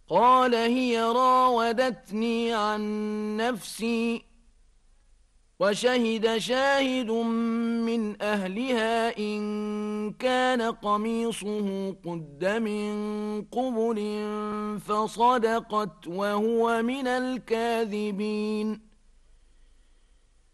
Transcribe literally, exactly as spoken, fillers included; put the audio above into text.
قال هي راودتني عن نفسي وشهد شاهد من أهلها إن كان قميصه قد من قبل فصدقت وهو من الكاذبين.